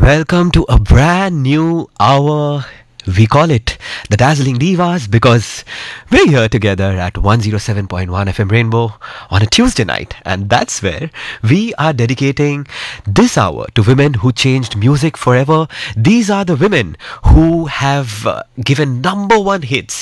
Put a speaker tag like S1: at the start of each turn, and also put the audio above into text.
S1: Welcome to a brand new hour. We call it the Dazzling Divas because we're here together at 107.1 FM Rainbow on a Tuesday night, and that's where we are dedicating this hour to women who changed music forever. These are the women who have given number one hits